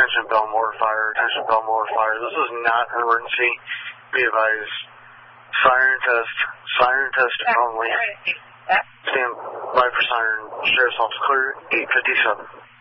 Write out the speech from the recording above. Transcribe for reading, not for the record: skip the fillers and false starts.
Attention Belmore Fire, attention Belmore Fire. This is not an emergency. Be advised. Siren test only. Stand by for siren. Sheriff's Office clear, 857.